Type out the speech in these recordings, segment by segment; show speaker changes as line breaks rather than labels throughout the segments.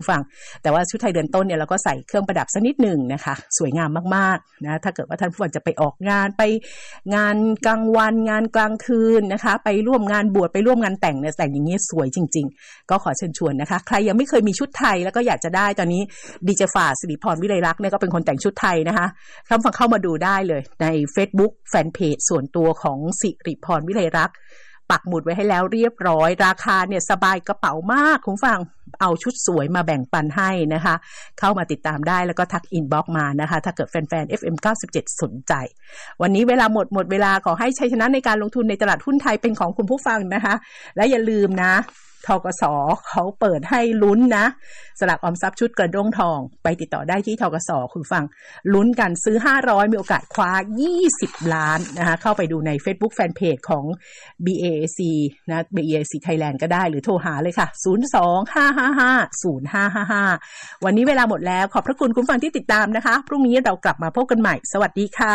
ฟังแต่ว่าชุดไทยเดือนต้นเนี่ยเราก็ใส่เครื่องประดับสักนิดหนึ่งนะคะสวยงามมากๆนะถ้าเกิดว่าท่านผู้ฟังจะไปออกงานไปงานกลางวันงานกลางคืนนะคะไปร่วมงานบวชไปร่วมงานแต่งเนี่ยแต่งอย่างนี้สวยจริงๆก็ขอเชิญชวนนะคะใครยังไม่เคยมีชุดไทยแล้วก็อยากจะได้ตอนนี้ดีเจฝ่าสิริพรวิไลลักษณ์เนี่ยก็เป็นคนแต่งชุดไทยนะคะท่านฟังเข้ามาดูได้เลยใน Facebook แฟนเพจส่วนตัวของสิริพรวิไลลักษณ์ปักหมุดไว้ให้แล้วเรียบร้อยราคาเนี่ยสบายกระเป๋ามากคุณฟังเอาชุดสวยมาแบ่งปันให้นะคะเข้ามาติดตามได้แล้วก็ทักอินบ็อกซ์มานะคะถ้าเกิดแฟนๆ FM 97สนใจวันนี้เวลาหมดเวลาขอให้ชัยชนะในการลงทุนในตลาดหุ้นไทยเป็นของคุณผู้ฟังนะคะและอย่าลืมนะธกส.เขาเปิดให้ลุ้นนะสลากออมทรัพย์ชุดกระด้งทองไปติดต่อได้ที่ธกส.คุณฟังลุ้นกันซื้อ500มีโอกาสคว้า20ล้านนะคะเข้าไปดูใน Facebook Fanpage ของ BAC นะ BAC Thailand ก็ได้หรือโทรหาเลยค่ะ02-555-0555วันนี้เวลาหมดแล้วขอบพระคุณคุณฟังที่ติดตามนะคะพรุ่งนี้เรากลับมาพบกันใหม่สวัสดีค่ะ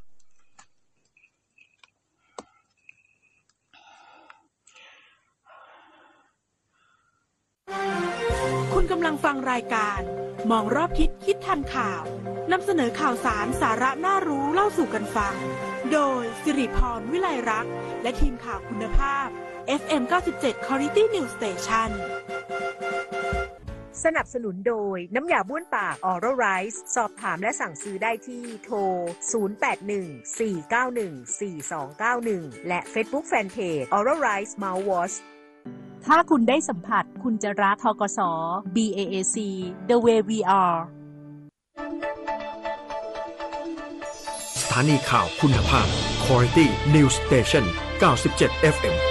คุณกำลังฟังรายการมองรอบทิศคิดทันข่าวนำเสนอข่าวสารสาระน่ารู้เล่าสู่กันฟังโดยสิริพรวิไลลักษณ์และทีมข่าวคุณภาพ FM 97 Quality News Station สนับสนุนโดยน้ำยาบ้วนปาก Oral Rice สอบถามและสั่งซื้อได้ที่โทร0814914291และ Facebook Fanpage Oral Rice Mouthwashถ้าคุณได้สัมผัสคุณจะรักธกส. BAAC The Way We Are
สถานีข่าวคุณภาพ Quality News Station 97 FM